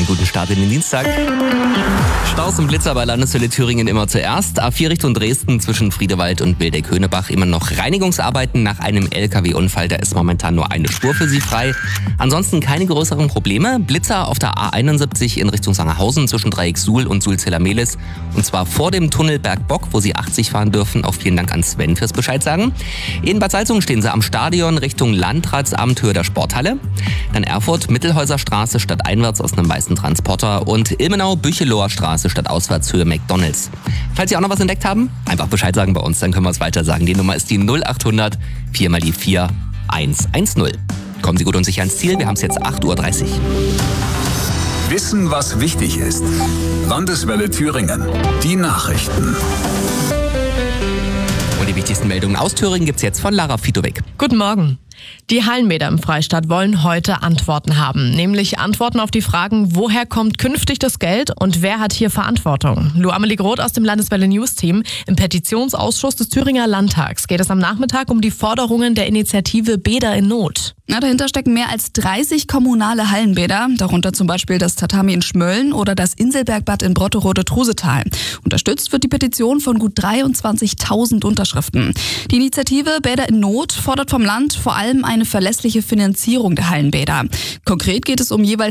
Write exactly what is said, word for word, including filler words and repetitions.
guten Start in den Dienstag. Staus und Blitzer bei Landeshölle Thüringen immer zuerst. A vier Richtung Dresden zwischen Friedewald und Wildeck-Höhnebach immer noch Reinigungsarbeiten nach einem L K W-Unfall. Da ist momentan nur eine Spur für Sie frei. Ansonsten keine größeren Probleme. Blitzer auf der A einundsiebzig in Richtung Sangerhausen zwischen Dreieck Suhl und Suhl-Zeller-Mehlis. Und zwar vor dem Tunnel Bergbock, wo Sie achtzig fahren dürfen. Auch vielen Dank an Sven fürs Bescheid sagen. In Bad Salzungen stehen Sie am Stadion Richtung Landratsamt Höhe der Sporthalle. Dann Erfurt Mittelhäuser Straße stadteinwärts aus einem weißen Transporter und Ilmenau Bücheloher Straße stadtauswärts Höhe McDonalds. Falls Sie auch noch was entdeckt haben, einfach Bescheid sagen bei uns, dann können wir es weiter sagen. Die Nummer ist die null acht hundert vier mal die vier eins eins null. Kommen Sie gut und sicher ans Ziel, wir haben es jetzt acht Uhr dreißig. Wissen, was wichtig ist. Landeswelle Thüringen. Die Nachrichten. Und die wichtigsten Meldungen aus Thüringen gibt's jetzt von Lara Fitowek. Guten Morgen. Die Hallenbäder im Freistaat wollen heute Antworten haben, nämlich Antworten auf die Fragen, woher kommt künftig das Geld und wer hat hier Verantwortung? Lou Amelie Groth aus dem Landeswelle News Team. Im Petitionsausschuss des Thüringer Landtags geht es am Nachmittag um die Forderungen der Initiative Bäder in Not. Na, dahinter stecken mehr als dreißig kommunale Hallenbäder, darunter zum Beispiel das Tatami in Schmölln oder das Inselbergbad in Brotterode-Trusetal. Unterstützt wird die Petition von gut dreiundzwanzigtausend Unterschriften. Die Initiative Bäder in Not fordert vom Land vor allem eine verlässliche Finanzierung der Hallenbäder. Konkret geht es um jeweils